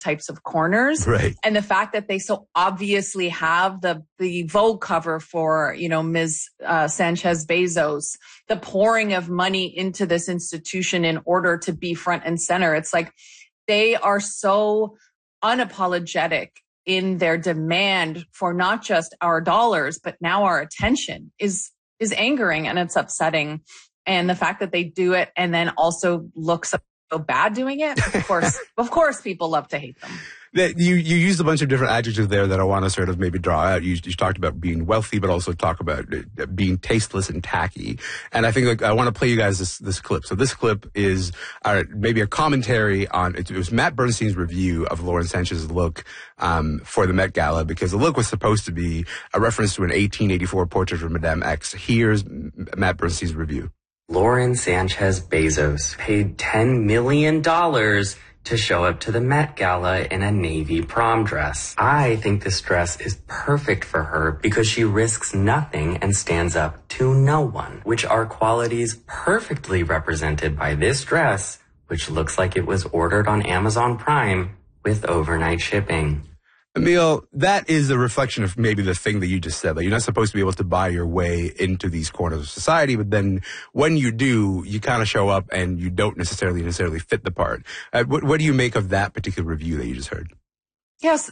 types of corners. Right. And the fact that they so obviously have the Vogue cover for, Ms. Sanchez Bezos, the pouring of money into this institution in order to be front and center. It's like they are so unapologetic in their demand for not just our dollars, but now our attention is angering, and it's upsetting. And the fact that they do it and then also look so bad doing it, of course people love to hate them. You used a bunch of different adjectives there that I want to sort of maybe draw out. You talked about being wealthy, but also talk about being tasteless and tacky. And I think I want to play you guys this clip. So this clip is maybe a commentary on, it was Matt Bernstein's review of Lauren Sanchez's look for the Met Gala, because the look was supposed to be a reference to an 1884 portrait of Madame X. Here's Matt Bernstein's review. Lauren Sanchez Bezos paid $10 million to show up to the Met Gala in a navy prom dress. I think this dress is perfect for her because she risks nothing and stands up to no one, which are qualities perfectly represented by this dress, which looks like it was ordered on Amazon Prime with overnight shipping. Emil, that is a reflection of maybe the thing that you just said, that you're not supposed to be able to buy your way into these corners of society, but then when you do, you kind of show up and you don't necessarily fit the part. What do you make of that particular review that you just heard? Yes,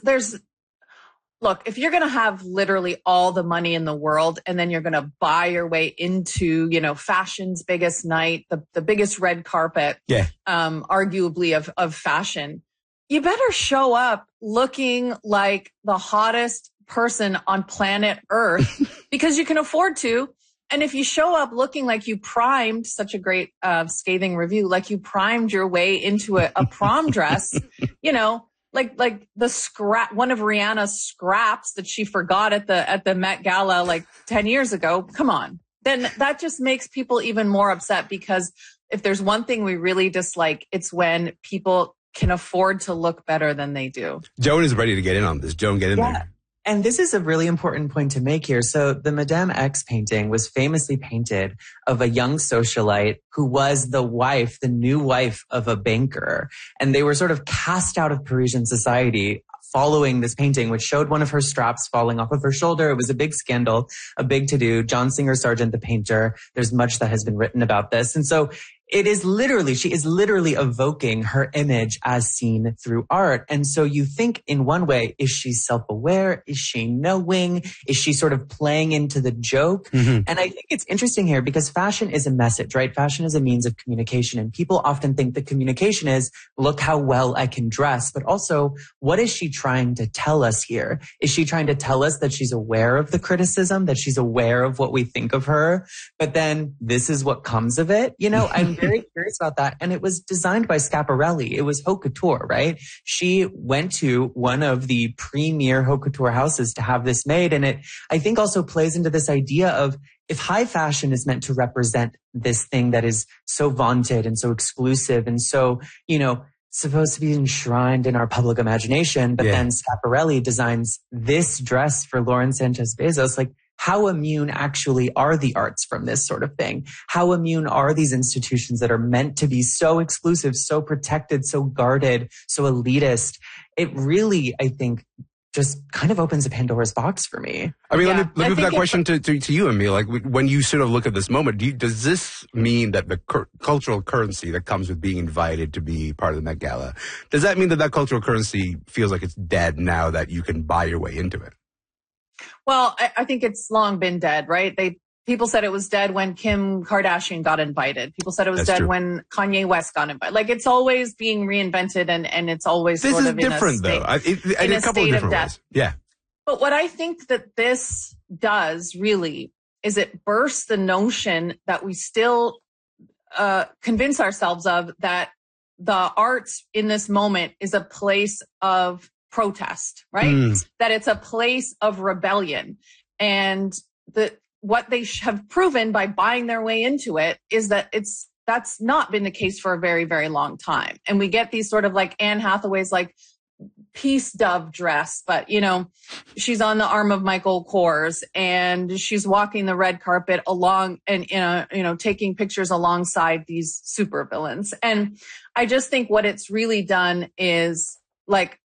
look, if you're going to have literally all the money in the world and then you're going to buy your way into, fashion's biggest night, the biggest red carpet, arguably of fashion, you better show up looking like the hottest person on planet Earth because you can afford to. And if you show up looking like you primed, such a great scathing review, like you primed your way into a prom dress, like the one of Rihanna's scraps that she forgot at the Met Gala like 10 years ago. Come on. Then that just makes people even more upset, because if there's one thing we really dislike, it's when people can afford to look better than they do. Joan is ready to get in on this. Joan, get in there. And this is a really important point to make here. So the Madame X painting was famously painted of a young socialite who was the new wife of a banker. And they were sort of cast out of Parisian society following this painting, which showed one of her straps falling off of her shoulder. It was a big scandal, a big to-do. John Singer Sargent, the painter, there's much that has been written about this. And so she is literally evoking her image as seen through art. And so you think in one way, is she self-aware? Is she knowing? Is she sort of playing into the joke? Mm-hmm. And I think it's interesting here because fashion is a message, right? Fashion is a means of communication. And people often think the communication is, look how well I can dress. But also, what is she trying to tell us here? Is she trying to tell us that she's aware of the criticism, that she's aware of what we think of her? But then this is what comes of it? I'm very curious about that. And it was designed by Schiaparelli. It was haute couture, right? She went to one of the premier haute couture houses to have this made. And it, I think, also plays into this idea of, if high fashion is meant to represent this thing that is so vaunted and so exclusive and so, supposed to be enshrined in our public imagination, but then Schiaparelli designs this dress for Lauren Sanchez Bezos, like, how immune actually are the arts from this sort of thing? How immune are these institutions that are meant to be so exclusive, so protected, so guarded, so elitist? It really, I think, just kind of opens a Pandora's box for me. I mean, let me move that question to you, Emil. Like, when you sort of look at this moment, does this mean that the cultural currency that comes with being invited to be part of the Met Gala, does that mean that cultural currency feels like it's dead now that you can buy your way into it? Well, I think it's long been dead, right? People said it was dead when Kim Kardashian got invited. People said it was dead when Kanye West got invited. Like, it's always being reinvented, and it's always sort of in a state, though. In a couple of different ways. Yeah. But what I think that this does really is it bursts the notion that we still convince ourselves of, that the arts in this moment is a place of protest, right? That it's a place of rebellion. And what they have proven by buying their way into it is that that's not been the case for a very, very long time. And we get these sort of like Anne Hathaway's like peace dove dress, but she's on the arm of Michael Kors and she's walking the red carpet along and taking pictures alongside these supervillains. And I just think what it's really done is like